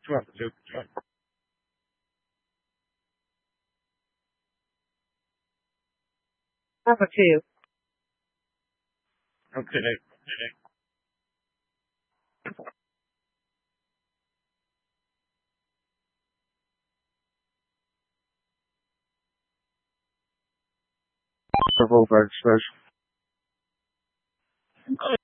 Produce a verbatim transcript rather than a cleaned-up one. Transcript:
Sure, sure, sure. Number two. Okay. Purple bird first.